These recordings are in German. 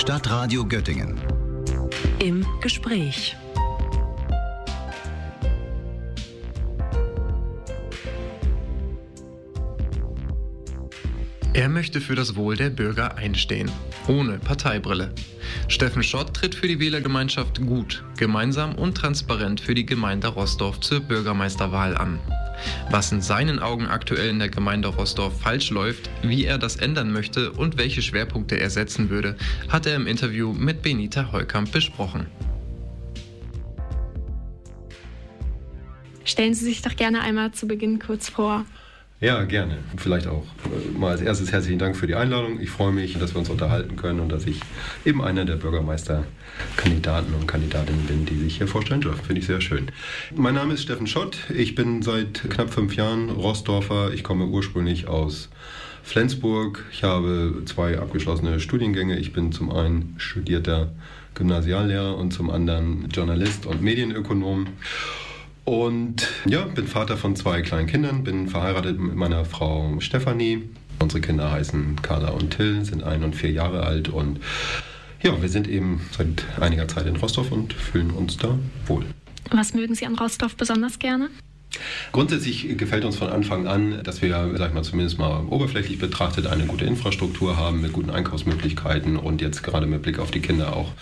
Stadtradio Göttingen. Im Gespräch. Er möchte für das Wohl der Bürger einstehen, ohne Parteibrille. Steffen Schott tritt für die Wählergemeinschaft Gut, gemeinsam und transparent für die Gemeinde Roßdorf zur Bürgermeisterwahl an. Was in seinen Augen aktuell in der Gemeinde Roßdorf falsch läuft, wie er das ändern möchte und welche Schwerpunkte er setzen würde, hat er im Interview mit Benita Heukamp besprochen. Stellen Sie sich doch gerne einmal zu Beginn kurz vor. Ja, gerne. Vielleicht auch mal als erstes herzlichen Dank für die Einladung. Ich freue mich, dass wir uns unterhalten können und dass ich eben einer der Bürgermeisterkandidaten und Kandidatinnen bin, die sich hier vorstellen dürfen. Finde ich sehr schön. Mein Name ist Steffen Schott. Ich bin seit knapp 5 Jahren Roßdorfer. Ich komme ursprünglich aus Flensburg. Ich habe 2 abgeschlossene Studiengänge. Ich bin zum einen studierter Gymnasiallehrer und zum anderen Journalist und Medienökonom. Und ja, bin Vater von 2 kleinen Kindern, bin verheiratet mit meiner Frau Stefanie. Unsere Kinder heißen Carla und Till, sind 1 und 4 Jahre alt und ja, wir sind eben seit einiger Zeit in Roßdorf und fühlen uns da wohl. Was mögen Sie an Roßdorf besonders gerne? Grundsätzlich gefällt uns von Anfang an, dass wir, sag ich mal, zumindest mal oberflächlich betrachtet, eine gute Infrastruktur haben mit guten Einkaufsmöglichkeiten und jetzt gerade mit Blick auf die Kinder auch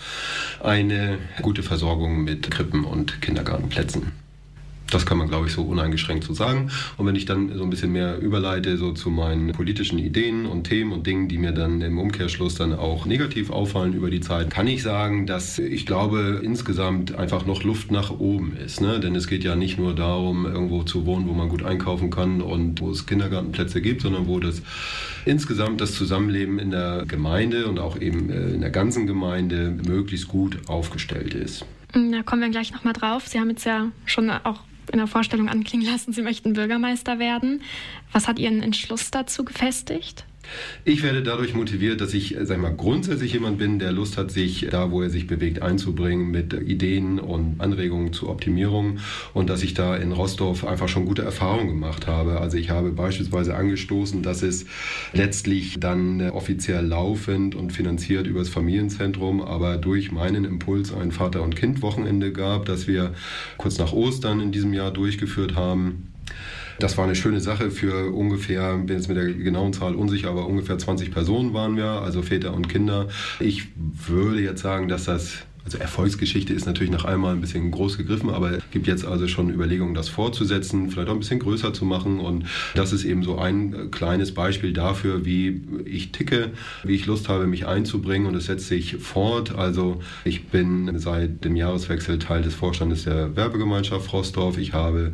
eine gute Versorgung mit Krippen und Kindergartenplätzen. Das kann man, glaube ich, so uneingeschränkt so sagen. Und wenn ich dann so ein bisschen mehr überleite so zu meinen politischen Ideen und Themen und Dingen, die mir dann im Umkehrschluss dann auch negativ auffallen über die Zeit, kann ich sagen, dass ich glaube, insgesamt einfach noch Luft nach oben ist. Ne? Denn es geht ja nicht nur darum, irgendwo zu wohnen, wo man gut einkaufen kann und wo es Kindergartenplätze gibt, sondern wo das insgesamt das Zusammenleben in der Gemeinde und auch eben in der ganzen Gemeinde möglichst gut aufgestellt ist. Da kommen wir gleich nochmal drauf. Sie haben jetzt ja schon auch in der Vorstellung anklingen lassen, Sie möchten Bürgermeister werden. Was hat Ihren Entschluss dazu gefestigt? Ich werde dadurch motiviert, dass ich, sag ich mal, grundsätzlich jemand bin, der Lust hat, sich da, wo er sich bewegt, einzubringen mit Ideen und Anregungen zur Optimierung und dass ich da in Roßdorf einfach schon gute Erfahrungen gemacht habe. Also ich habe beispielsweise angestoßen, dass es letztlich dann offiziell laufend und finanziert über das Familienzentrum, aber durch meinen Impuls ein Vater- und Kind-Wochenende gab, das wir kurz nach Ostern in diesem Jahr durchgeführt haben. Das war eine schöne Sache für ungefähr, bin jetzt mit der genauen Zahl unsicher, aber ungefähr 20 Personen waren wir, also Väter und Kinder. Ich würde jetzt sagen, dass das, also Erfolgsgeschichte ist natürlich nach einmal ein bisschen groß gegriffen, aber es gibt jetzt also schon Überlegungen, das fortzusetzen, vielleicht auch ein bisschen größer zu machen und das ist eben so ein kleines Beispiel dafür, wie ich ticke, wie ich Lust habe, mich einzubringen und es setzt sich fort. Also ich bin seit dem Jahreswechsel Teil des Vorstandes der Werbegemeinschaft Roßdorf. Ich habe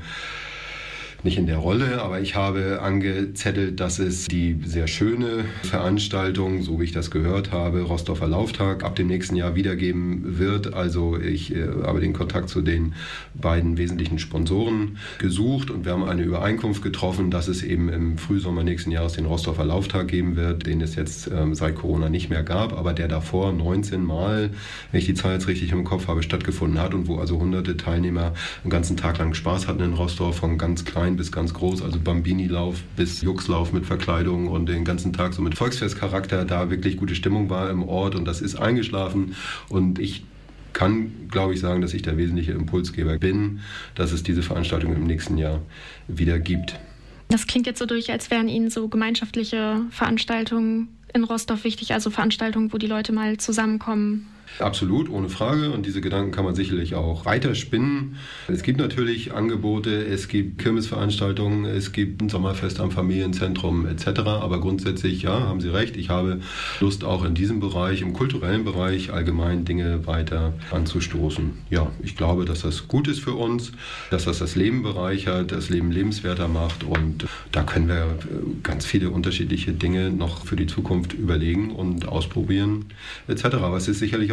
nicht in der Rolle, aber ich habe angezettelt, dass es die sehr schöne Veranstaltung, so wie ich das gehört habe, Roßdorfer Lauftag, ab dem nächsten Jahr wiedergeben wird. Also ich habe den Kontakt zu den beiden wesentlichen Sponsoren gesucht und wir haben eine Übereinkunft getroffen, dass es eben im Frühsommer nächsten Jahres den Roßdorfer Lauftag geben wird, den es jetzt seit Corona nicht mehr gab, aber der davor 19 Mal, wenn ich die Zahl jetzt richtig im Kopf habe, stattgefunden hat und wo also hunderte Teilnehmer einen ganzen Tag lang Spaß hatten in Roßdorf, von ganz klein bis ganz groß, also Bambini-Lauf bis Juxlauf mit Verkleidung und den ganzen Tag so mit Volksfestcharakter, da wirklich gute Stimmung war im Ort und das ist eingeschlafen und ich kann, glaube ich, sagen, dass ich der wesentliche Impulsgeber bin, dass es diese Veranstaltung im nächsten Jahr wieder gibt. Das klingt jetzt so durch, als wären Ihnen so gemeinschaftliche Veranstaltungen in Roßdorf wichtig, also Veranstaltungen, wo die Leute mal zusammenkommen. Absolut, ohne Frage. Und diese Gedanken kann man sicherlich auch weiterspinnen. Es gibt natürlich Angebote, es gibt Kirmesveranstaltungen, es gibt ein Sommerfest am Familienzentrum etc. Aber grundsätzlich, ja, haben Sie recht, ich habe Lust auch in diesem Bereich, im kulturellen Bereich allgemein Dinge weiter anzustoßen. Ja, ich glaube, dass das gut ist für uns, dass das Leben bereichert, das Leben lebenswerter macht und da können wir ganz viele unterschiedliche Dinge noch für die Zukunft überlegen und ausprobieren etc. Aber es ist sicherlich auch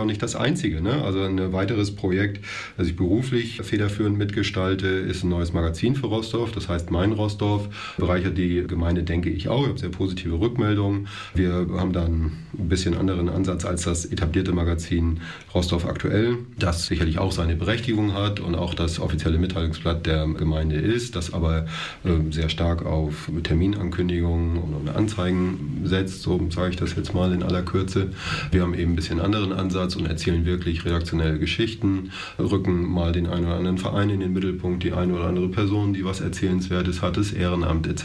nicht das einzige. Ne? Also ein weiteres Projekt, das ich beruflich federführend mitgestalte, ist ein neues Magazin für Roßdorf. Das heißt Mein Roßdorf. Bereichert die Gemeinde, denke ich auch. Ich habe sehr positive Rückmeldungen. Wir haben da einen bisschen anderen Ansatz als das etablierte Magazin Roßdorf aktuell, das sicherlich auch seine Berechtigung hat und auch das offizielle Mitteilungsblatt der Gemeinde ist, das aber sehr stark auf Terminankündigungen und Anzeigen setzt, so sage ich das jetzt mal in aller Kürze. Wir haben eben ein bisschen anderen Ansatz und erzählen wirklich redaktionelle Geschichten, rücken mal den einen oder anderen Verein in den Mittelpunkt, die eine oder andere Person, die was Erzählenswertes hat, das Ehrenamt etc.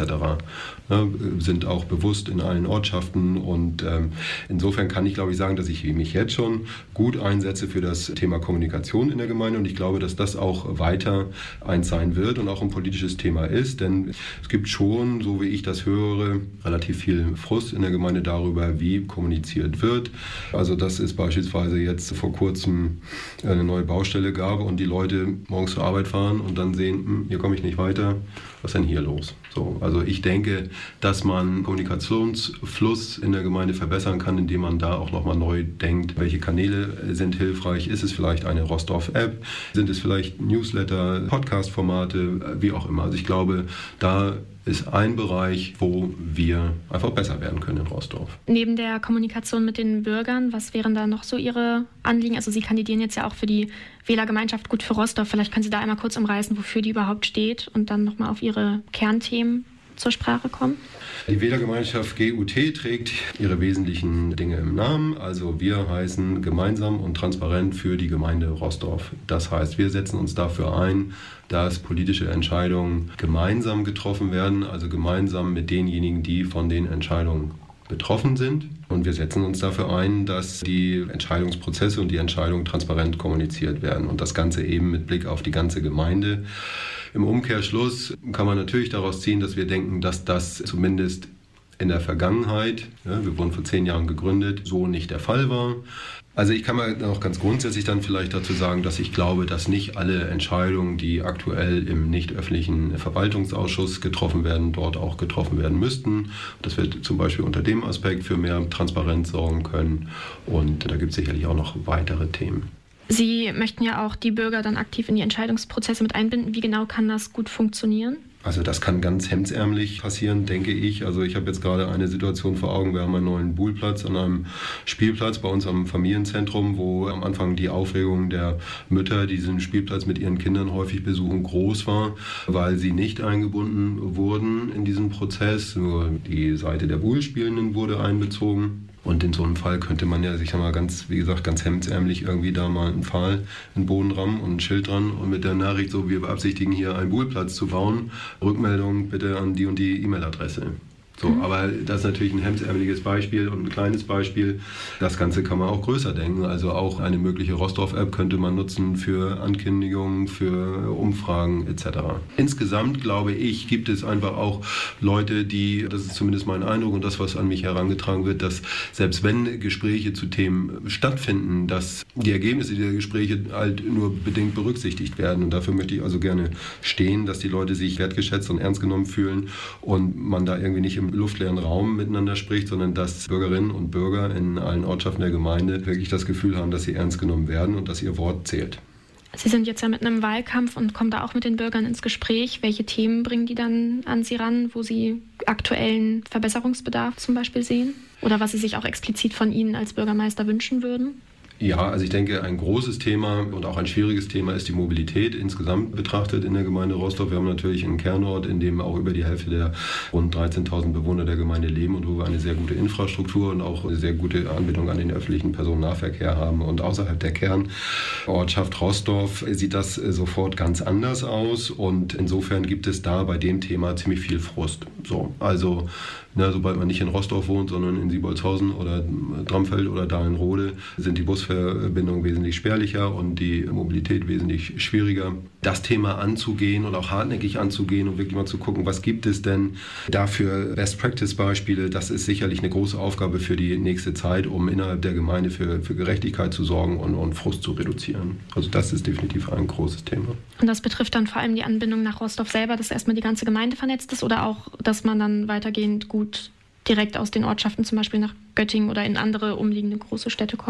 Ja, sind auch bewusst in allen Ortschaften und insofern kann ich, glaube ich, sagen, dass ich mich jetzt schon gut einsetze für das Thema Kommunikation in der Gemeinde und ich glaube, dass das auch weiter eins sein wird und auch ein politisches Thema ist, denn es gibt schon, so wie ich das höre, relativ viel Frust in der Gemeinde darüber, wie kommuniziert wird. Also dass es beispielsweise jetzt vor kurzem eine neue Baustelle gab und die Leute morgens zur Arbeit fahren und dann sehen, hier komme ich nicht weiter, was ist denn hier los? So, also ich denke, dass man Kommunikationsfluss in der Gemeinde verbessern kann, indem man da auch nochmal neu denkt, welche Kanäle sind hilfreich. Ist es vielleicht eine Roßdorf-App? Sind es vielleicht Newsletter, Podcast-Formate, wie auch immer. Also ich glaube, da ist ein Bereich, wo wir einfach besser werden können in Roßdorf. Neben der Kommunikation mit den Bürgern, was wären da noch so Ihre Anliegen? Also Sie kandidieren jetzt ja auch für die Wählergemeinschaft Gut für Roßdorf. Vielleicht können Sie da einmal kurz umreißen, wofür die überhaupt steht und dann nochmal auf Ihre Kernthemen zur Sprache kommen. Die Wählergemeinschaft GUT trägt ihre wesentlichen Dinge im Namen. Also wir heißen gemeinsam und transparent für die Gemeinde Roßdorf. Das heißt, wir setzen uns dafür ein, dass politische Entscheidungen gemeinsam getroffen werden, also gemeinsam mit denjenigen, die von den Entscheidungen betroffen sind. Und wir setzen uns dafür ein, dass die Entscheidungsprozesse und die Entscheidungen transparent kommuniziert werden und das Ganze eben mit Blick auf die ganze Gemeinde. Im Umkehrschluss kann man natürlich daraus ziehen, dass wir denken, dass das zumindest in der Vergangenheit, ja, wir wurden vor 10 Jahren gegründet, so nicht der Fall war. Also ich kann mal auch ganz grundsätzlich dann vielleicht dazu sagen, dass ich glaube, dass nicht alle Entscheidungen, die aktuell im nicht öffentlichen Verwaltungsausschuss getroffen werden, dort auch getroffen werden müssten. Dass wir zum Beispiel unter dem Aspekt für mehr Transparenz sorgen können. Und da gibt es sicherlich auch noch weitere Themen. Sie möchten ja auch die Bürger dann aktiv in die Entscheidungsprozesse mit einbinden. Wie genau kann das gut funktionieren? Also das kann ganz hemdsärmlich passieren, denke ich. Also ich habe jetzt gerade eine Situation vor Augen. Wir haben einen neuen Buhlplatz an einem Spielplatz bei uns am Familienzentrum, wo am Anfang die Aufregung der Mütter, die diesen Spielplatz mit ihren Kindern häufig besuchen, groß war, weil sie nicht eingebunden wurden in diesen Prozess. Nur die Seite der Buhlspielenden wurde einbezogen. Und in so einem Fall könnte man ja, ich sag mal, ganz hemdsärmlich irgendwie da mal einen Pfahl in den Boden rammen und ein Schild dran und mit der Nachricht so, wir beabsichtigen hier einen Buhlplatz zu bauen. Rückmeldung bitte an die und die E-Mail-Adresse. So, aber das ist natürlich ein hemdsärmeliges Beispiel und ein kleines Beispiel. Das Ganze kann man auch größer denken. Also auch eine mögliche Roßdorf-App könnte man nutzen für Ankündigungen, für Umfragen etc. Insgesamt, glaube ich, gibt es einfach auch Leute, die, das ist zumindest mein Eindruck und das, was an mich herangetragen wird, dass selbst wenn Gespräche zu Themen stattfinden, dass die Ergebnisse dieser Gespräche halt nur bedingt berücksichtigt werden. Und dafür möchte ich also gerne stehen, dass die Leute sich wertgeschätzt und ernst genommen fühlen und man da irgendwie nicht im luftleeren Raum miteinander spricht, sondern dass Bürgerinnen und Bürger in allen Ortschaften der Gemeinde wirklich das Gefühl haben, dass sie ernst genommen werden und dass ihr Wort zählt. Sie sind jetzt ja mit einem Wahlkampf und kommen da auch mit den Bürgern ins Gespräch. Welche Themen bringen die dann an Sie ran, wo Sie aktuellen Verbesserungsbedarf zum Beispiel sehen? Oder was Sie sich auch explizit von Ihnen als Bürgermeister wünschen würden? Ja, also ich denke, ein großes Thema und auch ein schwieriges Thema ist die Mobilität insgesamt betrachtet in der Gemeinde Roßdorf. Wir haben natürlich einen Kernort, in dem auch über die Hälfte der rund 13.000 Bewohner der Gemeinde leben und wo wir eine sehr gute Infrastruktur und auch eine sehr gute Anbindung an den öffentlichen Personennahverkehr haben. Und außerhalb der Kernortschaft Roßdorf sieht das sofort ganz anders aus und insofern gibt es da bei dem Thema ziemlich viel Frust. So, also sobald man nicht in Roßdorf wohnt, sondern in Sibolzhausen oder Dramfeld oder Dahlenrode, sind die Busverbindungen wesentlich spärlicher und die Mobilität wesentlich schwieriger. Das Thema anzugehen und auch hartnäckig anzugehen und wirklich mal zu gucken, was gibt es denn dafür Best-Practice-Beispiele, das ist sicherlich eine große Aufgabe für die nächste Zeit, um innerhalb der Gemeinde für Gerechtigkeit zu sorgen und Frust zu reduzieren. Also das ist definitiv ein großes Thema. Und das betrifft dann vor allem die Anbindung nach Roßdorf selber, dass erstmal die ganze Gemeinde vernetzt ist oder auch, dass man dann weitergehend gut direkt aus den Ortschaften zum Beispiel nach Göttingen oder in andere umliegende große Städte kommt?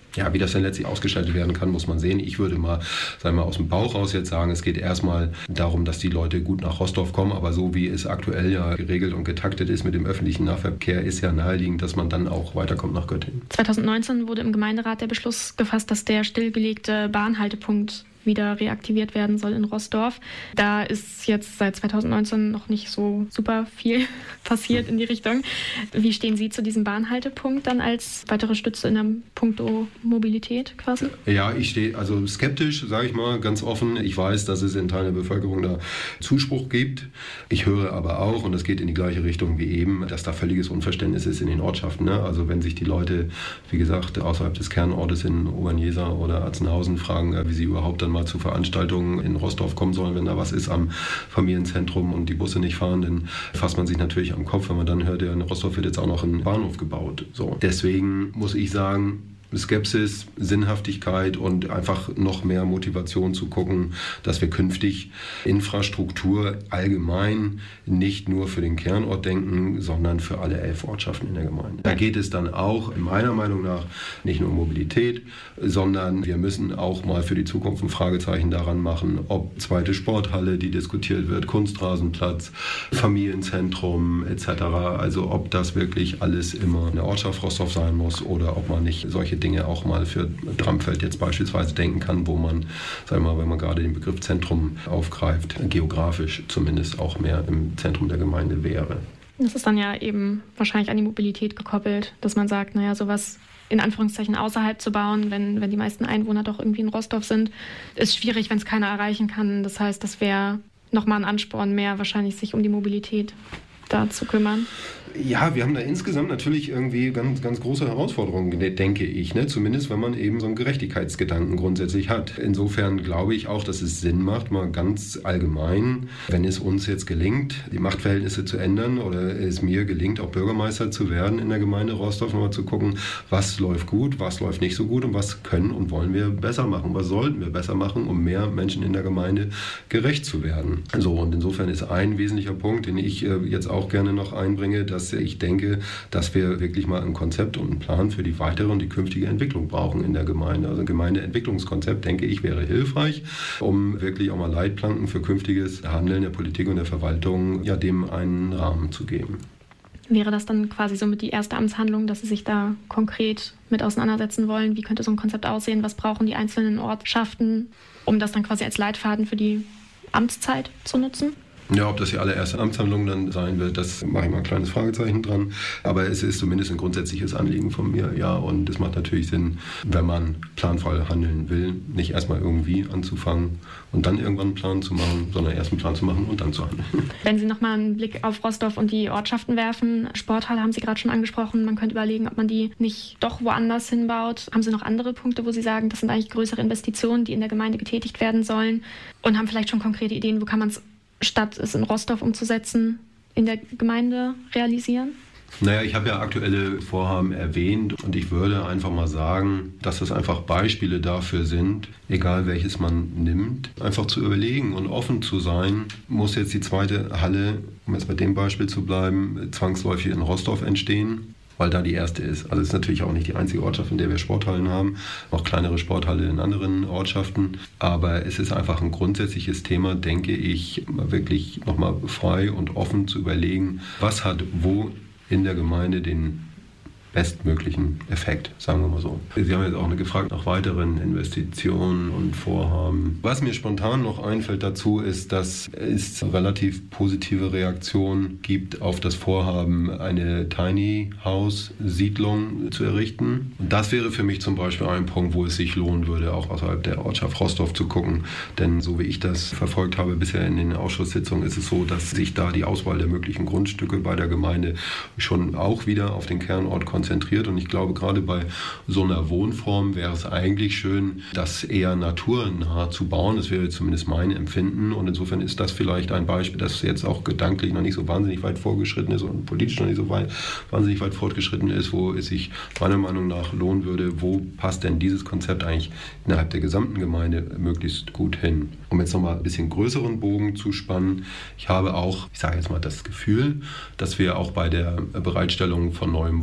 Ja, wie das dann letztlich ausgestaltet werden kann, muss man sehen. Ich würde mal, sagen wir mal, aus dem Bauch raus jetzt sagen, es geht erstmal darum, dass die Leute gut nach Rostoff kommen, aber so wie es aktuell ja geregelt und getaktet ist mit dem öffentlichen Nahverkehr, ist ja naheliegend, dass man dann auch weiterkommt nach Göttingen. 2019 wurde im Gemeinderat der Beschluss gefasst, dass der stillgelegte Bahnhaltepunkt wieder reaktiviert werden soll in Roßdorf. Da ist jetzt seit 2019 noch nicht so super viel passiert in die Richtung. Wie stehen Sie zu diesem Bahnhaltepunkt dann als weitere Stütze in der Punkto Mobilität quasi? Ja, ich stehe also skeptisch, sage ich mal, ganz offen. Ich weiß, dass es in Teilen der Bevölkerung da Zuspruch gibt. Ich höre aber auch, und das geht in die gleiche Richtung wie eben, dass da völliges Unverständnis ist in den Ortschaften. Ne? Also wenn sich die Leute, wie gesagt, außerhalb des Kernortes in Obernjeser oder Atzenhausen fragen, wie sie überhaupt dann mal zu Veranstaltungen in Roßdorf kommen sollen, wenn da was ist am Familienzentrum und die Busse nicht fahren, dann fasst man sich natürlich am Kopf, wenn man dann hört, ja, in Roßdorf wird jetzt auch noch ein Bahnhof gebaut. So. Deswegen muss ich sagen, Skepsis, Sinnhaftigkeit und einfach noch mehr Motivation zu gucken, dass wir künftig Infrastruktur allgemein nicht nur für den Kernort denken, sondern für alle 11 Ortschaften in der Gemeinde. Da geht es dann auch, meiner Meinung nach, nicht nur um Mobilität, sondern wir müssen auch mal für die Zukunft ein Fragezeichen daran machen, ob zweite Sporthalle, die diskutiert wird, Kunstrasenplatz, Familienzentrum etc., also ob das wirklich alles immer in der Ortschaft Roßdorf sein muss oder ob man nicht solche Dinge auch mal für Dramfeld jetzt beispielsweise denken kann, wo man, sagen wir mal, wenn man gerade den Begriff Zentrum aufgreift, geografisch zumindest auch mehr im Zentrum der Gemeinde wäre. Das ist dann ja eben wahrscheinlich an die Mobilität gekoppelt, dass man sagt, naja, sowas in Anführungszeichen außerhalb zu bauen, wenn die meisten Einwohner doch irgendwie in Roßdorf sind, ist schwierig, wenn es keiner erreichen kann. Das heißt, das wäre nochmal ein Ansporn mehr, wahrscheinlich sich um die Mobilität da zu kümmern. Ja, wir haben da insgesamt natürlich irgendwie ganz, ganz große Herausforderungen, denke ich, ne? Zumindest wenn man eben so einen Gerechtigkeitsgedanken grundsätzlich hat. Insofern glaube ich auch, dass es Sinn macht, mal ganz allgemein, wenn es uns jetzt gelingt, die Machtverhältnisse zu ändern oder es mir gelingt, auch Bürgermeister zu werden in der Gemeinde Roßdorf, nochmal zu gucken, was läuft gut, was läuft nicht so gut und was können und wollen wir besser machen, was sollten wir besser machen, um mehr Menschen in der Gemeinde gerecht zu werden. So, und insofern ist ein wesentlicher Punkt, den ich jetzt auch gerne noch einbringe, dass ich denke, dass wir wirklich mal ein Konzept und einen Plan für die weitere und die künftige Entwicklung brauchen in der Gemeinde. Also ein Gemeindeentwicklungskonzept, denke ich, wäre hilfreich, um wirklich auch mal Leitplanken für künftiges Handeln der Politik und der Verwaltung, ja, dem einen Rahmen zu geben. Wäre das dann quasi somit die erste Amtshandlung, dass Sie sich da konkret mit auseinandersetzen wollen? Wie könnte so ein Konzept aussehen? Was brauchen die einzelnen Ortschaften, um das dann quasi als Leitfaden für die Amtszeit zu nutzen? Ja, ob das die allererste Amtshandlung dann sein wird, das mache ich mal ein kleines Fragezeichen dran. Aber es ist zumindest ein grundsätzliches Anliegen von mir, ja. Und es macht natürlich Sinn, wenn man planvoll handeln will, nicht erstmal irgendwie anzufangen und dann irgendwann einen Plan zu machen, sondern erst einen Plan zu machen und dann zu handeln. Wenn Sie nochmal einen Blick auf Roßdorf und die Ortschaften werfen, Sporthalle haben Sie gerade schon angesprochen, man könnte überlegen, ob man die nicht doch woanders hinbaut. Haben Sie noch andere Punkte, wo Sie sagen, das sind eigentlich größere Investitionen, die in der Gemeinde getätigt werden sollen und haben vielleicht schon konkrete Ideen, wo kann man es statt es in Roßdorf umzusetzen, in der Gemeinde realisieren? Naja, ich habe ja aktuelle Vorhaben erwähnt und ich würde einfach mal sagen, dass das einfach Beispiele dafür sind, egal welches man nimmt, einfach zu überlegen und offen zu sein, muss jetzt die zweite Halle, um jetzt bei dem Beispiel zu bleiben, zwangsläufig in Roßdorf entstehen, weil da die erste ist. Also es ist natürlich auch nicht die einzige Ortschaft, in der wir Sporthallen haben, auch kleinere Sporthalle in anderen Ortschaften. Aber es ist einfach ein grundsätzliches Thema, denke ich, wirklich nochmal frei und offen zu überlegen, was hat wo in der Gemeinde den bestmöglichen Effekt, sagen wir mal so. Sie haben jetzt auch gefragt nach weiteren Investitionen und Vorhaben. Was mir spontan noch einfällt dazu ist, dass es relativ positive Reaktionen gibt auf das Vorhaben, eine Tiny House Siedlung zu errichten. Und das wäre für mich zum Beispiel ein Punkt, wo es sich lohnen würde, auch außerhalb der Ortschaft Roßdorf zu gucken. Denn so wie ich das verfolgt habe bisher in den Ausschusssitzungen, ist es so, dass sich da die Auswahl der möglichen Grundstücke bei der Gemeinde schon auch wieder auf den Kernort konzentriert. Und ich glaube, gerade bei so einer Wohnform wäre es eigentlich schön, das eher naturnah zu bauen. Das wäre zumindest mein Empfinden. Und insofern ist das vielleicht ein Beispiel, das jetzt auch gedanklich noch nicht so wahnsinnig weit vorgeschritten ist und politisch noch nicht so wahnsinnig weit fortgeschritten ist, wo es sich meiner Meinung nach lohnen würde, wo passt denn dieses Konzept eigentlich innerhalb der gesamten Gemeinde möglichst gut hin. Um jetzt nochmal ein bisschen größeren Bogen zu spannen, ich habe auch, ich sage jetzt mal, das Gefühl, dass wir auch bei der Bereitstellung von neuem Wohnraum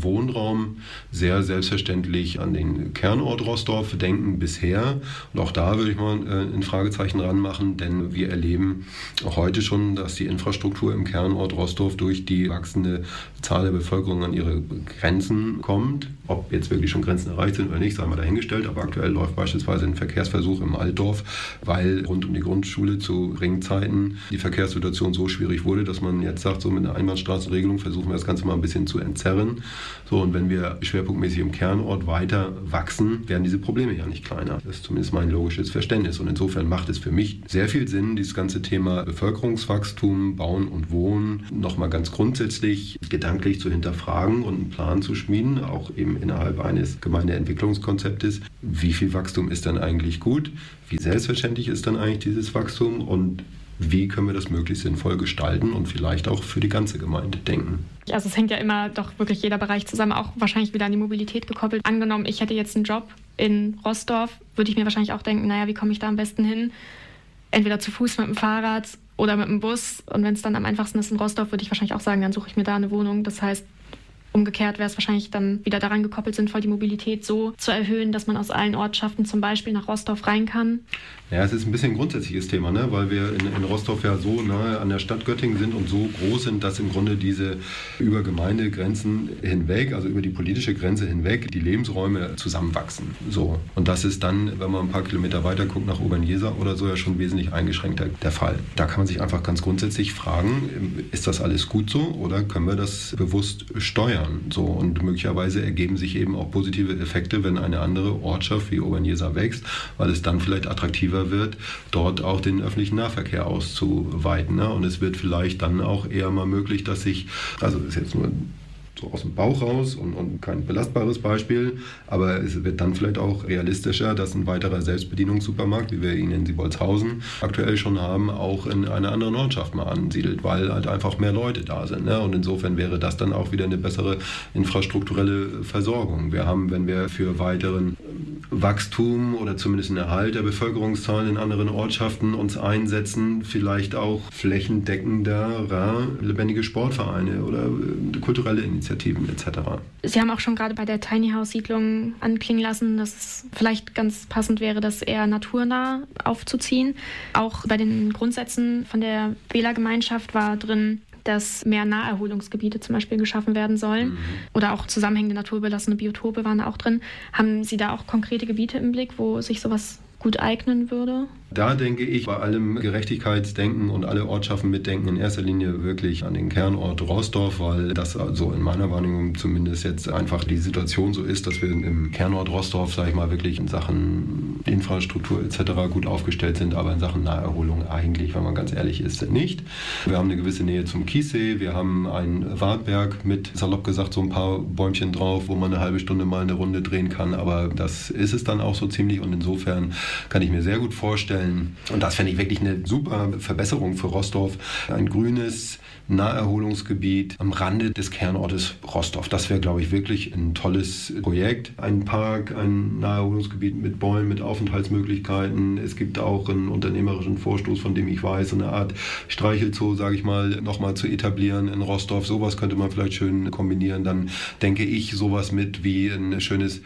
Lebensraum sehr selbstverständlich an den Kernort Rostow denken bisher. Und auch da würde ich mal ein Fragezeichen ranmachen, denn wir erleben heute schon, dass die Infrastruktur im Kernort Rostow durch die wachsende Zahl der Bevölkerung an ihre Grenzen kommt. Ob jetzt wirklich schon Grenzen erreicht sind oder nicht, sei mal dahingestellt. Aber aktuell läuft beispielsweise ein Verkehrsversuch im Altdorf, weil rund um die Grundschule zu Ringzeiten die Verkehrssituation so schwierig wurde, dass man jetzt sagt, so mit einer Einbahnstraßenregelung versuchen wir das Ganze mal ein bisschen zu entzerren. So, und wenn wir schwerpunktmäßig im Kernort weiter wachsen, werden diese Probleme ja nicht kleiner. Das ist zumindest mein logisches Verständnis. Und insofern macht es für mich sehr viel Sinn, dieses ganze Thema Bevölkerungswachstum, Bauen und Wohnen nochmal ganz grundsätzlich gedanklich zu hinterfragen und einen Plan zu schmieden, auch eben innerhalb eines Gemeindeentwicklungskonzeptes. Wie viel Wachstum ist dann eigentlich gut? Wie selbstverständlich ist dann eigentlich dieses Wachstum? Und wie können wir das möglichst sinnvoll gestalten und vielleicht auch für die ganze Gemeinde denken? Also es hängt ja immer doch wirklich jeder Bereich zusammen, auch wahrscheinlich wieder an die Mobilität gekoppelt. Angenommen, ich hätte jetzt einen Job in Rostow, würde ich mir wahrscheinlich auch denken, naja, wie komme ich da am besten hin? Entweder zu Fuß mit dem Fahrrad oder mit dem Bus. Und wenn es dann am einfachsten ist in Rostow, würde ich wahrscheinlich auch sagen, dann suche ich mir da eine Wohnung. Das heißt, umgekehrt wäre es wahrscheinlich dann wieder daran gekoppelt, sinnvoll die Mobilität so zu erhöhen, dass man aus allen Ortschaften zum Beispiel nach Rostow rein kann. Ja, es ist ein bisschen ein grundsätzliches Thema, ne? Weil wir in Rostow ja so nahe an der Stadt Göttingen sind und so groß sind, dass im Grunde diese über Gemeindegrenzen hinweg, also über die politische Grenze hinweg, die Lebensräume zusammenwachsen. So. Und das ist dann, wenn man ein paar Kilometer weiter guckt, nach Obernjeser oder so, ja schon wesentlich eingeschränkter der Fall. Da kann man sich einfach ganz grundsätzlich fragen, ist das alles gut so oder können wir das bewusst steuern? So. Und möglicherweise ergeben sich eben auch positive Effekte, wenn eine andere Ortschaft wie Obernjeser wächst, weil es dann vielleicht attraktiver wird, dort auch den öffentlichen Nahverkehr auszuweiten. Ne? Und es wird vielleicht dann auch eher mal möglich, dass sich, also das ist jetzt nur so aus dem Bauch raus und kein belastbares Beispiel, aber es wird dann vielleicht auch realistischer, dass ein weiterer Selbstbedienungssupermarkt, wie wir ihn in Sibolzhausen aktuell schon haben, auch in einer anderen Ortschaft mal ansiedelt, weil halt einfach mehr Leute da sind. Ne? Und insofern wäre das dann auch wieder eine bessere infrastrukturelle Versorgung. Wir haben, wenn wir für weiteren Wachstum oder zumindest einen Erhalt der Bevölkerungszahlen in anderen Ortschaften uns einsetzen, vielleicht auch flächendeckender lebendige Sportvereine oder kulturelle Initiativen etc. Sie haben auch schon gerade bei der Tiny House Siedlung anklingen lassen, dass es vielleicht ganz passend wäre, das eher naturnah aufzuziehen. Auch bei den Grundsätzen von der Wählergemeinschaft war drin, dass mehr Naherholungsgebiete zum Beispiel geschaffen werden sollen oder auch zusammenhängende naturbelassene Biotope waren auch drin. Haben Sie da auch konkrete Gebiete im Blick, wo sich sowas gut eignen würde? Da denke ich bei allem Gerechtigkeitsdenken und alle Ortschaften mitdenken in erster Linie wirklich an den Kernort Rostow, weil das also in meiner Wahrnehmung zumindest jetzt einfach die Situation so ist, dass wir im Kernort Rostow, sage ich mal, wirklich in Sachen Infrastruktur etc. gut aufgestellt sind, aber in Sachen Naherholung eigentlich, wenn man ganz ehrlich ist, nicht. Wir haben eine gewisse Nähe zum Kiessee, wir haben einen Wartberg mit, salopp gesagt, so ein paar Bäumchen drauf, wo man eine halbe Stunde mal eine Runde drehen kann, aber das ist es dann auch so ziemlich und insofern kann ich mir sehr gut vorstellen, und das fände ich wirklich eine super Verbesserung für Rostow, ein grünes Naherholungsgebiet am Rande des Kernortes Rostow. Das wäre, glaube ich, wirklich ein tolles Projekt. Ein Park, ein Naherholungsgebiet mit Bäumen, mit Aufenthaltsmöglichkeiten. Es gibt auch einen unternehmerischen Vorstoß, von dem ich weiß, eine Art Streichelzoo, sage ich mal, nochmal zu etablieren in Rostow. Sowas könnte man vielleicht schön kombinieren. Dann denke ich sowas mit wie ein schönes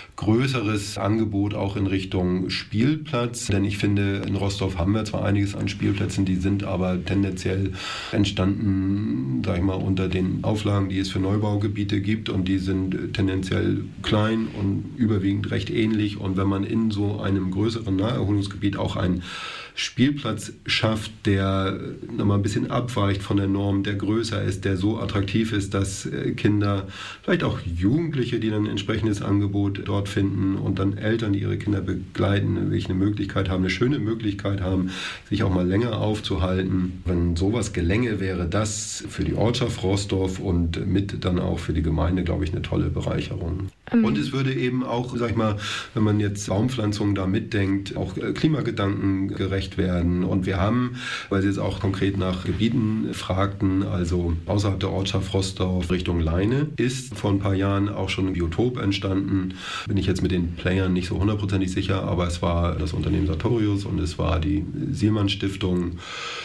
größeres Angebot auch in Richtung Spielplatz, denn ich finde, in Rostow haben wir zwar einiges an Spielplätzen, die sind aber tendenziell entstanden, sag ich mal, unter den Auflagen, die es für Neubaugebiete gibt und die sind tendenziell klein und überwiegend recht ähnlich und wenn man in so einem größeren Naherholungsgebiet auch ein Spielplatz schafft, der nochmal ein bisschen abweicht von der Norm, der größer ist, der so attraktiv ist, dass Kinder, vielleicht auch Jugendliche, die dann ein entsprechendes Angebot dort finden und dann Eltern, die ihre Kinder begleiten, wirklich eine Möglichkeit haben, eine schöne Möglichkeit haben, sich auch mal länger aufzuhalten. Wenn sowas gelänge, wäre das für die Ortschaft Rostow und mit dann auch für die Gemeinde, glaube ich, eine tolle Bereicherung. Und es würde eben auch, sag ich mal, wenn man jetzt Baumpflanzungen da mitdenkt, auch Klimagedanken gerecht werden. Und wir haben, weil Sie jetzt auch konkret nach Gebieten fragten, also außerhalb der Ortschaft Rostow Richtung Leine, ist vor ein paar Jahren auch schon ein Biotop entstanden. Bin ich jetzt mit den Playern nicht so hundertprozentig sicher, aber es war das Unternehmen Sartorius und es war die Sielmann Stiftung.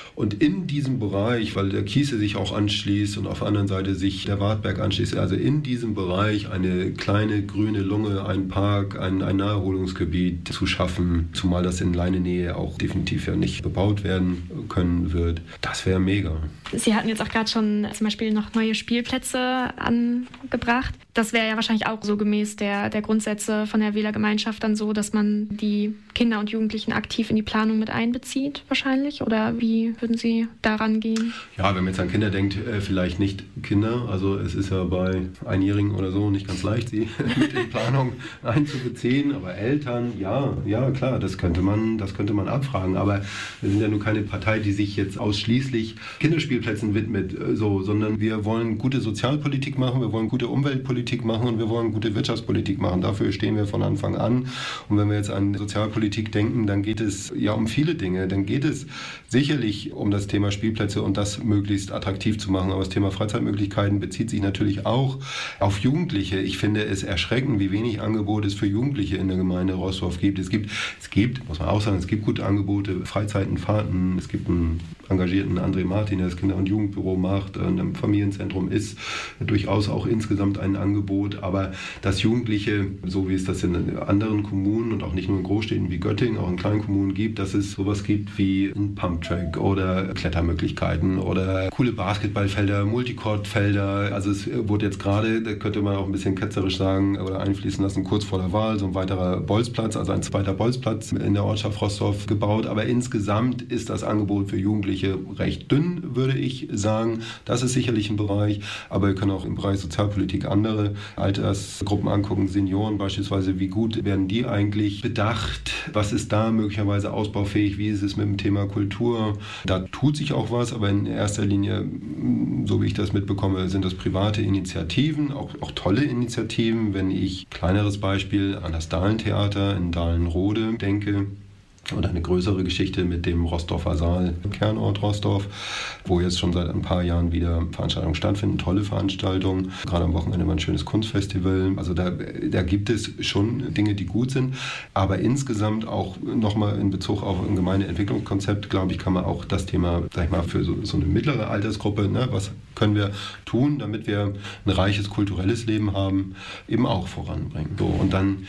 Und in diesem Bereich, weil der Kiese sich auch anschließt und auf der anderen Seite sich der Wartberg anschließt, also in diesem Bereich eine kleine grüne Lunge, ein Park, ein Naherholungsgebiet zu schaffen, zumal das in Leinenähe auch definitiv ja nicht bebaut werden können wird, das wäre mega. Sie hatten jetzt auch gerade schon zum Beispiel noch neue Spielplätze angebracht. Das wäre ja wahrscheinlich auch so gemäß der Grundsätze von der Wählergemeinschaft dann so, dass man die Kinder und Jugendlichen aktiv in die Planung mit einbezieht wahrscheinlich? Oder wie würden Sie daran gehen? Ja, wenn man jetzt an Kinder denkt, vielleicht nicht Kinder. Also es ist ja bei Einjährigen oder so nicht ganz leicht, sie mit in Planung einzubeziehen. Aber Eltern, ja klar, das könnte man abfragen. Aber wir sind ja nur keine Partei, die sich jetzt ausschließlich Kinderspielplätzen widmet, sondern wir wollen gute Sozialpolitik machen, wir wollen gute Umweltpolitik machen und wir wollen gute Wirtschaftspolitik machen. Dafür stehen wir von Anfang an. Und wenn wir jetzt an Sozialpolitik denken, dann geht es ja um viele Dinge. Dann geht es sicherlich um das Thema Spielplätze und das möglichst attraktiv zu machen. Aber das Thema Freizeitmöglichkeiten bezieht sich natürlich auch auf Jugendliche. Ich finde es erschreckend, wie wenig Angebot es für Jugendliche in der Gemeinde Roßdorf gibt. Es gibt, muss man auch sagen, es gibt gute Angebote, Freizeiten, Fahrten. Es gibt einen engagierten André Martin, der das Kinder- und Jugendbüro macht. Ein Familienzentrum ist durchaus auch insgesamt ein Angebot. Aber dass Jugendliche, so wie es das in anderen Kommunen und auch nicht nur in Großstädten wie Göttingen, auch in kleinen Kommunen gibt, dass es sowas gibt wie ein Pumptrack oder Klettermöglichkeiten oder coole Basketballfelder, Multicourt-Felder. Also es wurde jetzt gerade, da könnte man auch ein bisschen ketzerisch sagen oder einfließen lassen, kurz vor der Wahl so ein weiterer Bolzplatz, also ein zweiter Bolzplatz in der Ortschaft Roßdorf gebaut. Aber insgesamt ist das Angebot für Jugendliche recht dünn, würde ich sagen. Das ist sicherlich ein Bereich, aber wir können auch im Bereich Sozialpolitik andere Altersgruppen angucken, Senioren beispielsweise. Wie gut werden die eigentlich bedacht? Was ist da möglicherweise ausbaufähig? Wie ist es mit dem Thema Kultur? Da tut sich auch was, aber in erster Linie, so wie ich das mitbekomme, sind das private Initiativen, auch tolle Initiativen. Wenn ich, kleineres Beispiel, an das Dahlentheater in Dahlenrode denke, oder eine größere Geschichte mit dem Roßdorfer Saal im Kernort Roßdorf, wo jetzt schon seit ein paar Jahren wieder Veranstaltungen stattfinden, tolle Veranstaltungen. Gerade am Wochenende war ein schönes Kunstfestival. Also da gibt es schon Dinge, die gut sind. Aber insgesamt auch nochmal in Bezug auf ein Gemeindeentwicklungskonzept, glaube ich, kann man auch das Thema, sag ich mal, für so eine mittlere Altersgruppe, was können wir tun, damit wir ein reiches kulturelles Leben haben, eben auch voranbringen. So, und dann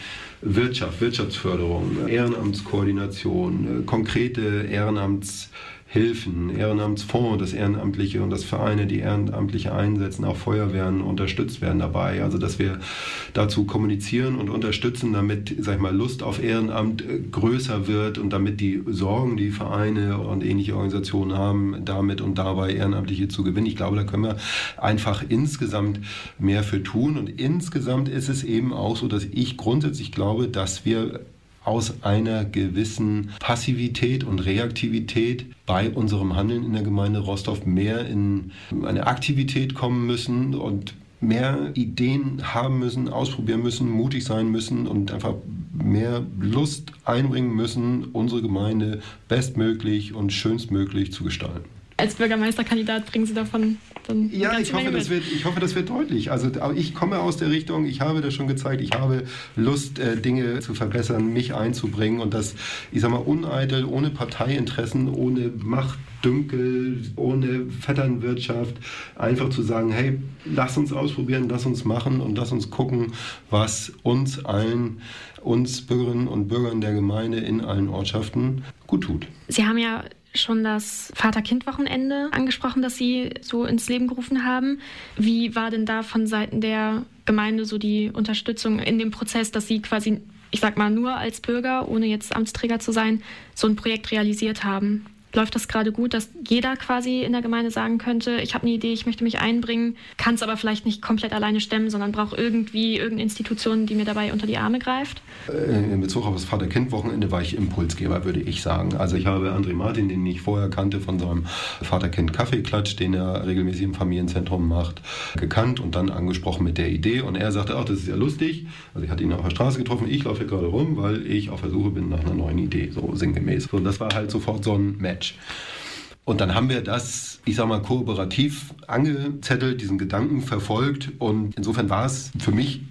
Wirtschaftsförderung, Ehrenamtskoordination, konkrete Ehrenamtshilfen, Ehrenamtsfonds, das Ehrenamtliche und das Vereine, die Ehrenamtliche einsetzen, auch Feuerwehren unterstützt werden dabei. Also dass wir dazu kommunizieren und unterstützen, damit, sag ich mal, Lust auf Ehrenamt größer wird und damit die Sorgen, die Vereine und ähnliche Organisationen haben, damit und dabei Ehrenamtliche zu gewinnen. Ich glaube, da können wir einfach insgesamt mehr für tun. Und insgesamt ist es eben auch so, dass ich grundsätzlich glaube, dass wir aus einer gewissen Passivität und Reaktivität bei unserem Handeln in der Gemeinde Roßdorf mehr in eine Aktivität kommen müssen und mehr Ideen haben müssen, ausprobieren müssen, mutig sein müssen und einfach mehr Lust einbringen müssen, unsere Gemeinde bestmöglich und schönstmöglich zu gestalten. Als Bürgermeisterkandidat bringen Sie davon dann ja, ich hoffe, das wird deutlich. Also ich komme aus der Richtung, ich habe das schon gezeigt, ich habe Lust, Dinge zu verbessern, mich einzubringen und das, ich sag mal, uneitel, ohne Parteiinteressen, ohne Machtdünkel, ohne Vetternwirtschaft, einfach zu sagen, hey, lass uns ausprobieren, lass uns machen und lass uns gucken, was uns Bürgerinnen und Bürgern der Gemeinde in allen Ortschaften gut tut. Sie haben ja schon das Vater-Kind-Wochenende angesprochen, das Sie so ins Leben gerufen haben. Wie war denn da von Seiten der Gemeinde so die Unterstützung in dem Prozess, dass Sie quasi, ich sag mal, nur als Bürger, ohne jetzt Amtsträger zu sein, so ein Projekt realisiert haben? Läuft das gerade gut, dass jeder quasi in der Gemeinde sagen könnte, ich habe eine Idee, ich möchte mich einbringen, kann es aber vielleicht nicht komplett alleine stemmen, sondern brauche irgendeine Institution, die mir dabei unter die Arme greift? In Bezug auf das Vater-Kind-Wochenende war ich Impulsgeber, würde ich sagen. Also ich habe André Martin, den ich vorher kannte von seinem Vater-Kind-Kaffeeklatsch, den er regelmäßig im Familienzentrum macht, gekannt und dann angesprochen mit der Idee. Und er sagte, ach, das ist ja lustig. Also ich hatte ihn auf der Straße getroffen, ich laufe hier gerade rum, weil ich auf der Suche bin nach einer neuen Idee, so sinngemäß. Und das war halt sofort so ein Match. Und dann haben wir das, ich sag mal, kooperativ angezettelt, diesen Gedanken verfolgt und insofern war es für mich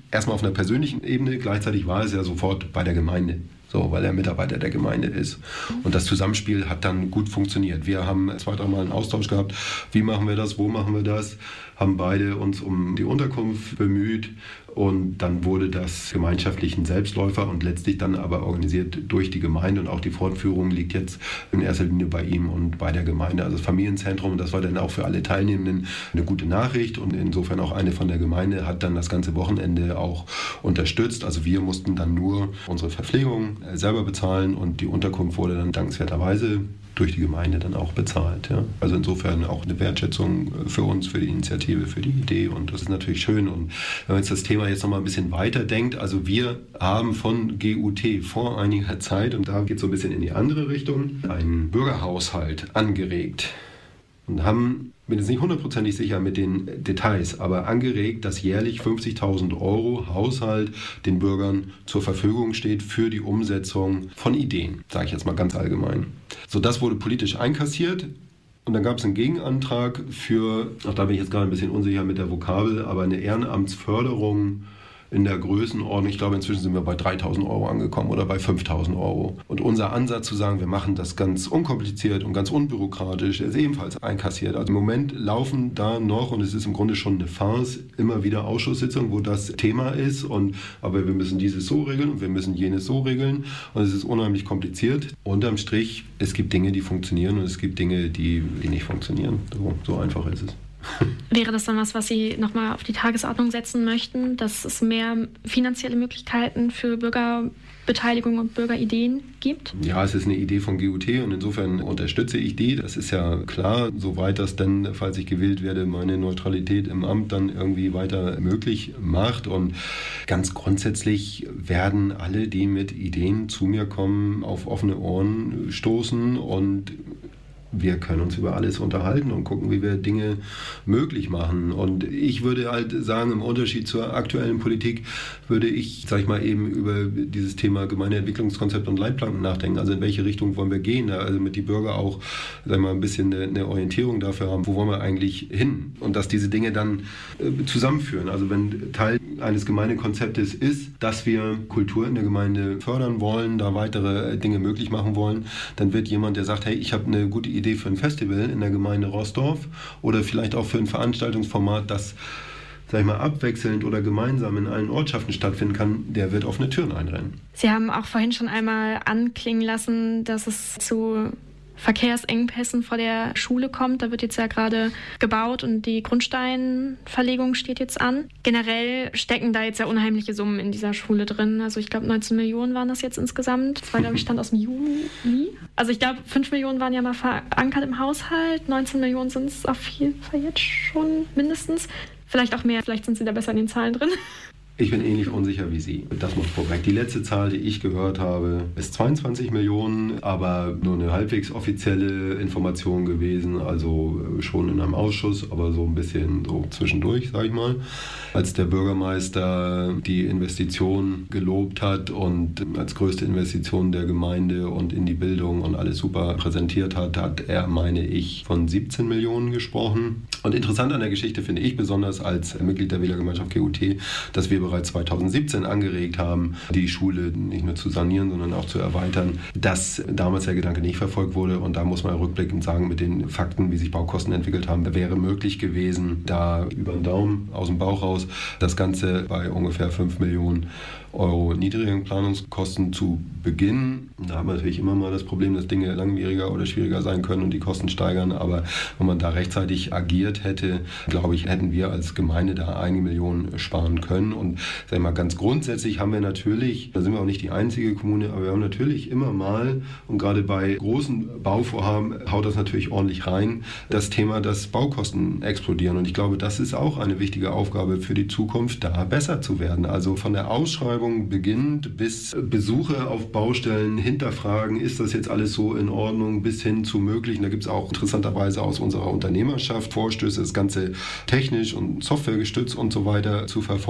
erstmal auf einer persönlichen Ebene, gleichzeitig war es ja sofort bei der Gemeinde. So, weil er Mitarbeiter der Gemeinde ist. Und das Zusammenspiel hat dann gut funktioniert. Wir haben 2-3 Mal einen Austausch gehabt. Wie machen wir das? Wo machen wir das? Haben beide uns um die Unterkunft bemüht. Und dann wurde das gemeinschaftlich ein Selbstläufer und letztlich dann aber organisiert durch die Gemeinde. Und auch die Fortführung liegt jetzt in erster Linie bei ihm und bei der Gemeinde. Also das Familienzentrum, das war dann auch für alle Teilnehmenden eine gute Nachricht. Und insofern auch eine von der Gemeinde hat dann das ganze Wochenende auch unterstützt. Also wir mussten dann nur unsere Verpflegung selber bezahlen und die Unterkunft wurde dann dankenswerterweise durch die Gemeinde dann auch bezahlt. Ja. Also insofern auch eine Wertschätzung für uns, für die Initiative, für die Idee und das ist natürlich schön. Und wenn man jetzt das Thema jetzt nochmal ein bisschen weiter denkt, also wir haben von GUT vor einiger Zeit, und da geht es so ein bisschen in die andere Richtung, einen Bürgerhaushalt angeregt und haben, bin jetzt nicht hundertprozentig sicher mit den Details, aber angeregt, dass jährlich 50.000 € Haushalt den Bürgern zur Verfügung steht für die Umsetzung von Ideen, sage ich jetzt mal ganz allgemein. So, das wurde politisch einkassiert und dann gab es einen Gegenantrag für, auch da bin ich jetzt gerade ein bisschen unsicher mit der Vokabel, aber eine Ehrenamtsförderung in der Größenordnung, ich glaube inzwischen sind wir bei 3.000 € angekommen oder bei 5.000 €. Und unser Ansatz zu sagen, wir machen das ganz unkompliziert und ganz unbürokratisch, ist ebenfalls einkassiert. Also im Moment laufen da noch, und es ist im Grunde schon eine Farce, immer wieder Ausschusssitzungen, wo das Thema ist. Aber wir müssen dieses so regeln und wir müssen jenes so regeln. Und es ist unheimlich kompliziert. Unterm Strich, es gibt Dinge, die funktionieren und es gibt Dinge, die nicht funktionieren. So einfach ist es. Wäre das dann was Sie nochmal auf die Tagesordnung setzen möchten, dass es mehr finanzielle Möglichkeiten für Bürgerbeteiligung und Bürgerideen gibt? Ja, es ist eine Idee von GUT und insofern unterstütze ich die. Das ist ja klar, soweit das denn, falls ich gewählt werde, meine Neutralität im Amt dann irgendwie weiter möglich macht. Und ganz grundsätzlich werden alle, die mit Ideen zu mir kommen, auf offene Ohren stoßen und wir können uns über alles unterhalten und gucken, wie wir Dinge möglich machen. Und ich würde halt sagen, im Unterschied zur aktuellen Politik würde ich, sag ich mal, eben über dieses Thema Gemeindeentwicklungskonzept und Leitplanken nachdenken. Also in welche Richtung wollen wir gehen? Also mit die Bürger auch, sag ich mal, ein bisschen eine Orientierung dafür haben, wo wollen wir eigentlich hin? Und dass diese Dinge dann zusammenführen. Also wenn Teil eines Gemeindekonzeptes ist, dass wir Kultur in der Gemeinde fördern wollen, da weitere Dinge möglich machen wollen, dann wird jemand, der sagt, hey, ich habe eine gute Idee für ein Festival in der Gemeinde Roßdorf oder vielleicht auch für ein Veranstaltungsformat, das, sag ich mal, abwechselnd oder gemeinsam in allen Ortschaften stattfinden kann, der wird offene Türen einrennen. Sie haben auch vorhin schon einmal anklingen lassen, dass es zu Verkehrsengpässen vor der Schule kommt. Da wird jetzt ja gerade gebaut und die Grundsteinverlegung steht jetzt an. Generell stecken da jetzt ja unheimliche Summen in dieser Schule drin. Also ich glaube 19 Millionen waren das jetzt insgesamt. Das war, glaube ich, Stand aus dem Juli. Also ich glaube 5 Millionen waren ja mal verankert im Haushalt. 19 Millionen sind es auf jeden Fall jetzt schon mindestens. Vielleicht auch mehr, vielleicht sind Sie da besser in den Zahlen drin. Ich bin ähnlich unsicher wie Sie. Das muss vorweg. Die letzte Zahl, die ich gehört habe, ist 22 Millionen, aber nur eine halbwegs offizielle Information gewesen, also schon in einem Ausschuss, aber so ein bisschen so zwischendurch, sage ich mal. Als der Bürgermeister die Investition gelobt hat und als größte Investition der Gemeinde und in die Bildung und alles super präsentiert hat, hat er, meine ich, von 17 Millionen gesprochen. Und interessant an der Geschichte finde ich besonders als Mitglied der Wählergemeinschaft GUT, dass wir bereits 2017 angeregt haben, die Schule nicht nur zu sanieren, sondern auch zu erweitern, dass damals der Gedanke nicht verfolgt wurde. Und da muss man rückblickend sagen, mit den Fakten, wie sich Baukosten entwickelt haben, wäre möglich gewesen, da über den Daumen aus dem Bauch raus das Ganze bei ungefähr 5 Millionen Euro niedrigen Planungskosten zu beginnen. Da haben wir natürlich immer mal das Problem, dass Dinge langwieriger oder schwieriger sein können und die Kosten steigern. Aber wenn man da rechtzeitig agiert hätte, glaube ich, hätten wir als Gemeinde da einige Millionen sparen können. Und sag ich mal, ganz grundsätzlich haben wir natürlich, da sind wir auch nicht die einzige Kommune, aber wir haben natürlich immer mal, und gerade bei großen Bauvorhaben haut das natürlich ordentlich rein, das Thema, dass Baukosten explodieren. Und ich glaube, das ist auch eine wichtige Aufgabe für die Zukunft, da besser zu werden. Also von der Ausschreibung beginnt bis Besuche auf Baustellen, hinterfragen, ist das jetzt alles so in Ordnung, bis hin zu möglichen, da gibt es auch interessanterweise aus unserer Unternehmerschaft Vorstöße, das Ganze technisch und softwaregestützt und so weiter zu verfolgen.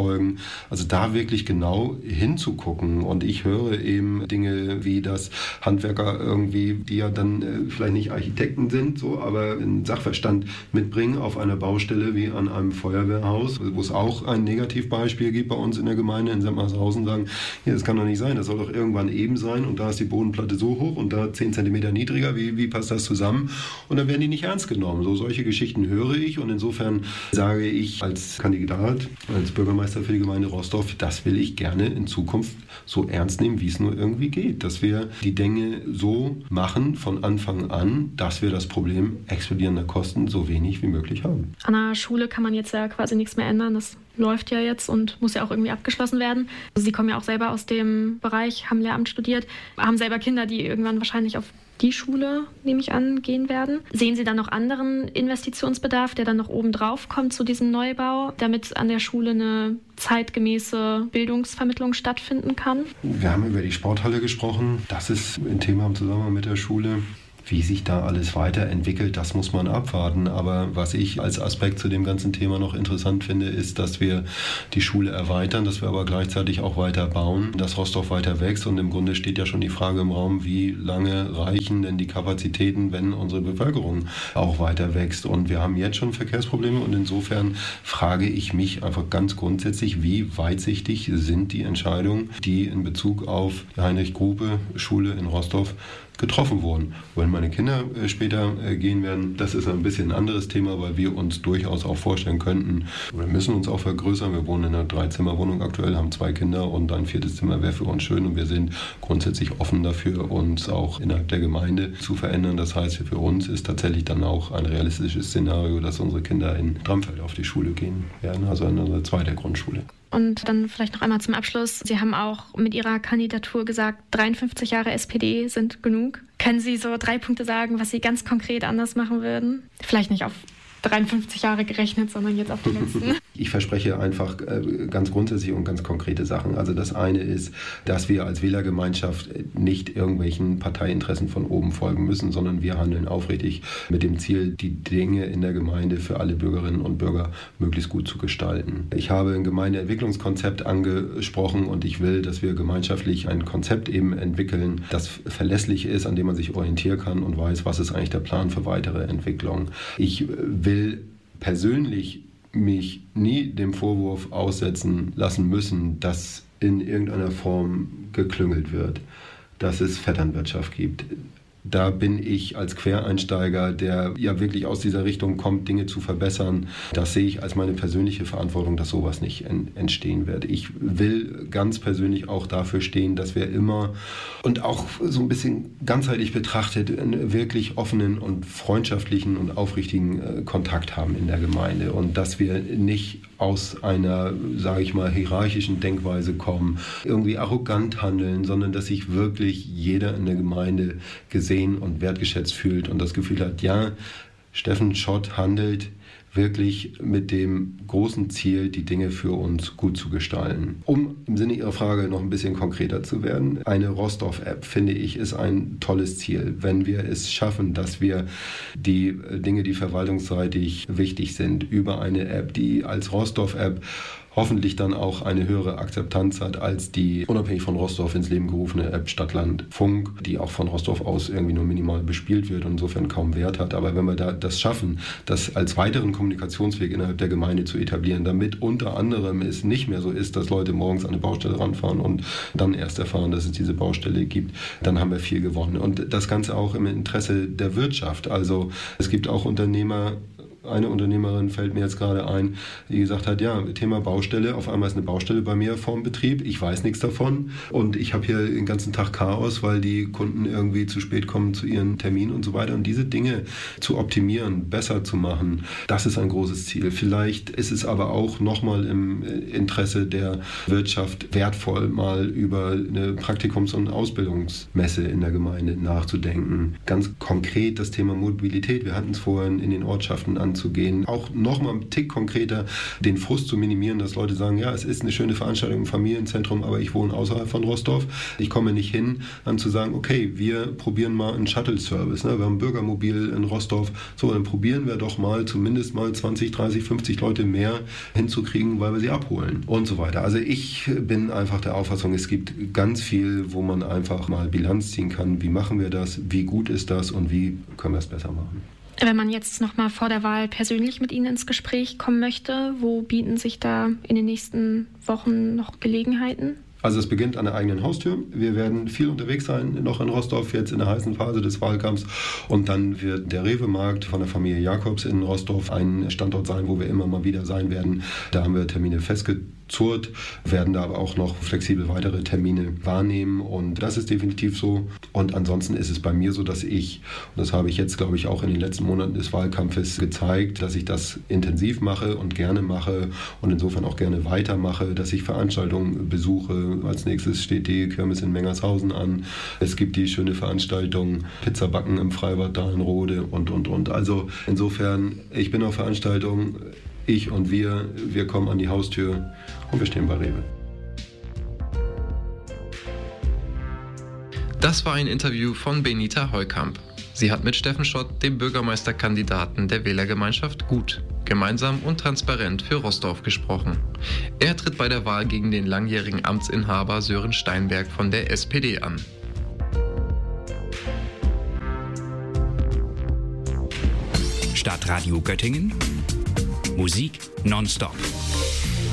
Also da wirklich genau hinzugucken. Und ich höre eben Dinge wie, dass Handwerker irgendwie, die ja dann vielleicht nicht Architekten sind, so, aber einen Sachverstand mitbringen auf einer Baustelle wie an einem Feuerwehrhaus, wo es auch ein Negativbeispiel gibt bei uns in der Gemeinde in Sempmarshausen, sagen, ja, das kann doch nicht sein, das soll doch irgendwann eben sein und da ist die Bodenplatte so hoch und da 10 Zentimeter niedriger, wie passt das zusammen? Und dann werden die nicht ernst genommen. So solche Geschichten höre ich und insofern sage ich als Kandidat, als Bürgermeister für die Gemeinde Roßdorf, das will ich gerne in Zukunft so ernst nehmen, wie es nur irgendwie geht. Dass wir die Dinge so machen von Anfang an, dass wir das Problem explodierender Kosten so wenig wie möglich haben. An der Schule kann man jetzt ja quasi nichts mehr ändern. Das läuft ja jetzt und muss ja auch irgendwie abgeschlossen werden. Also Sie kommen ja auch selber aus dem Bereich, haben Lehramt studiert, haben selber Kinder, die irgendwann wahrscheinlich auf die Schule, nehme ich an, gehen werden. Sehen Sie dann noch anderen Investitionsbedarf, der dann noch oben drauf kommt zu diesem Neubau, damit an der Schule eine zeitgemäße Bildungsvermittlung stattfinden kann? Wir haben über die Sporthalle gesprochen. Das ist ein Thema im Zusammenhang mit der Schule. Wie sich da alles weiterentwickelt, das muss man abwarten. Aber was ich als Aspekt zu dem ganzen Thema noch interessant finde, ist, dass wir die Schule erweitern, dass wir aber gleichzeitig auch weiter bauen, dass Roßdorf weiter wächst. Und im Grunde steht ja schon die Frage im Raum, wie lange reichen denn die Kapazitäten, wenn unsere Bevölkerung auch weiter wächst. Und wir haben jetzt schon Verkehrsprobleme und insofern frage ich mich einfach ganz grundsätzlich, wie weitsichtig sind die Entscheidungen, die in Bezug auf die Heinrich-Grube-Schule in Roßdorf getroffen wurden. Wenn meine Kinder später gehen werden, das ist ein bisschen ein anderes Thema, weil wir uns durchaus auch vorstellen könnten, wir müssen uns auch vergrößern. Wir wohnen in einer 3-Zimmer-Wohnung aktuell, haben 2 Kinder und ein 4. Zimmer wäre für uns schön und wir sind grundsätzlich offen dafür, uns auch innerhalb der Gemeinde zu verändern. Das heißt, für uns ist tatsächlich dann auch ein realistisches Szenario, dass unsere Kinder in Bramfeld auf die Schule gehen werden, also in unserer 2. Grundschule. Und dann vielleicht noch einmal zum Abschluss. Sie haben auch mit Ihrer Kandidatur gesagt, 53 Jahre SPD sind genug. Können Sie so 3 Punkte sagen, was Sie ganz konkret anders machen würden? Vielleicht nicht auf 53 Jahre gerechnet, sondern jetzt auf die letzten. Ich verspreche einfach ganz grundsätzlich und ganz konkrete Sachen. Also das eine ist, dass wir als Wählergemeinschaft nicht irgendwelchen Parteiinteressen von oben folgen müssen, sondern wir handeln aufrichtig mit dem Ziel, die Dinge in der Gemeinde für alle Bürgerinnen und Bürger möglichst gut zu gestalten. Ich habe ein Gemeindeentwicklungskonzept angesprochen und ich will, dass wir gemeinschaftlich ein Konzept eben entwickeln, das verlässlich ist, an dem man sich orientieren kann und weiß, was ist eigentlich der Plan für weitere Entwicklung. Ich will persönlich mich nie dem Vorwurf aussetzen lassen müssen, dass in irgendeiner Form geklüngelt wird, dass es Vetternwirtschaft gibt. Da bin ich als Quereinsteiger, der ja wirklich aus dieser Richtung kommt, Dinge zu verbessern. Das sehe ich als meine persönliche Verantwortung, dass sowas nicht entstehen wird. Ich will ganz persönlich auch dafür stehen, dass wir immer und auch so ein bisschen ganzheitlich betrachtet einen wirklich offenen und freundschaftlichen und aufrichtigen Kontakt haben in der Gemeinde und dass wir nicht aus einer, sage ich mal, hierarchischen Denkweise kommen, irgendwie arrogant handeln, sondern dass sich wirklich jeder in der Gemeinde gesehen und wertgeschätzt fühlt und das Gefühl hat, ja, Steffen Schott handelt wirklich mit dem großen Ziel, die Dinge für uns gut zu gestalten. Um im Sinne Ihrer Frage noch ein bisschen konkreter zu werden, eine Roßdorf-App, finde ich, ist ein tolles Ziel. Wenn wir es schaffen, dass wir die Dinge, die verwaltungsseitig wichtig sind, über eine App, die als Roßdorf-App hoffentlich dann auch eine höhere Akzeptanz hat als die unabhängig von Roßdorf ins Leben gerufene App Stadtland Funk, die auch von Roßdorf aus irgendwie nur minimal bespielt wird und insofern kaum Wert hat. Aber wenn wir das schaffen, das als weiteren Kommunikationsweg innerhalb der Gemeinde zu etablieren, damit unter anderem es nicht mehr so ist, dass Leute morgens an eine Baustelle ranfahren und dann erst erfahren, dass es diese Baustelle gibt, dann haben wir viel gewonnen. Und das Ganze auch im Interesse der Wirtschaft. Also es gibt auch Unternehmer, eine Unternehmerin fällt mir jetzt gerade ein, die gesagt hat, ja, Thema Baustelle, auf einmal ist eine Baustelle bei mir vorm Betrieb, ich weiß nichts davon und ich habe hier den ganzen Tag Chaos, weil die Kunden irgendwie zu spät kommen zu ihren Terminen und so weiter und diese Dinge zu optimieren, besser zu machen, das ist ein großes Ziel. Vielleicht ist es aber auch nochmal im Interesse der Wirtschaft wertvoll, mal über eine Praktikums- und Ausbildungsmesse in der Gemeinde nachzudenken. Ganz konkret das Thema Mobilität, wir hatten es vorhin in den Ortschaften an anzugehen. Auch nochmal einen Tick konkreter den Frust zu minimieren, dass Leute sagen, ja, es ist eine schöne Veranstaltung im Familienzentrum, aber ich wohne außerhalb von Rostock, ich komme nicht hin, dann zu sagen, okay, wir probieren mal einen Shuttle-Service. Ne? Wir haben ein Bürgermobil in Rostock, so, dann probieren wir doch mal zumindest mal 20, 30, 50 Leute mehr hinzukriegen, weil wir sie abholen und so weiter. Also ich bin einfach der Auffassung, es gibt ganz viel, wo man einfach mal Bilanz ziehen kann. Wie machen wir das? Wie gut ist das? Und wie können wir es besser machen? Wenn man jetzt noch mal vor der Wahl persönlich mit Ihnen ins Gespräch kommen möchte, wo bieten sich da in den nächsten Wochen noch Gelegenheiten? Also es beginnt an der eigenen Haustür. Wir werden viel unterwegs sein, noch in Rostock, jetzt in der heißen Phase des Wahlkampfs. Und dann wird der Rewe-Markt von der Familie Jakobs in Rostock ein Standort sein, wo wir immer mal wieder sein werden. Da haben wir Termine festgezurrt, werden da aber auch noch flexibel weitere Termine wahrnehmen. Und das ist definitiv so. Und ansonsten ist es bei mir so, dass ich, und das habe ich jetzt, glaube ich, auch in den letzten Monaten des Wahlkampfes gezeigt, dass ich das intensiv mache und gerne mache und insofern auch gerne weitermache, dass ich Veranstaltungen besuche. Als nächstes steht die Kirmes in Mengershausen an. Es gibt die schöne Veranstaltung Pizza backen im Freibad Dahlenrode und. Also insofern, ich bin auf Veranstaltungen, ich und wir kommen an die Haustür und wir stehen bei Rewe. Das war ein Interview von Benita Heukamp. Sie hat mit Steffen Schott, dem Bürgermeisterkandidaten der Wählergemeinschaft Gut, gemeinsam und transparent für Rostock gesprochen. Er tritt bei der Wahl gegen den langjährigen Amtsinhaber Sören Steinberg von der SPD an. Stadtradio Göttingen. Musik nonstop.